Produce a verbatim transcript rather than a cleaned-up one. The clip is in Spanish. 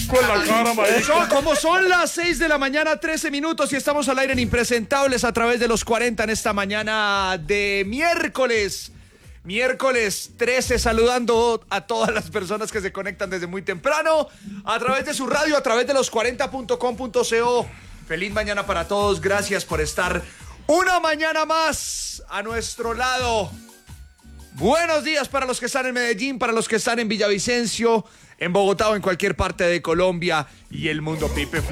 en la cara, marica. Son, como son las seis de la mañana, trece minutos, y estamos al aire en Impresentables a través de los cuarenta en esta mañana de miércoles. Miércoles trece, saludando a todas las personas que se conectan desde muy temprano a través de su radio, a través de los cuarenta punto com punto co. Feliz mañana para todos, gracias por estar una mañana más a nuestro lado. Buenos días para los que están en Medellín, para los que están en Villavicencio, en Bogotá o en cualquier parte de Colombia y el mundo. Pipe